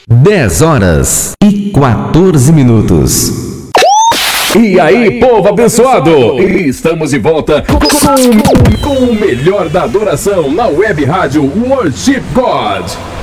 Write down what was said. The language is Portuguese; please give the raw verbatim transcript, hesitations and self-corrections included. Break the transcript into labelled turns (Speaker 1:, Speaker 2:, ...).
Speaker 1: dez horas e quatorze minutos.
Speaker 2: E aí, povo abençoado! Estamos de volta com, com, com o melhor da adoração na web rádio Worship God.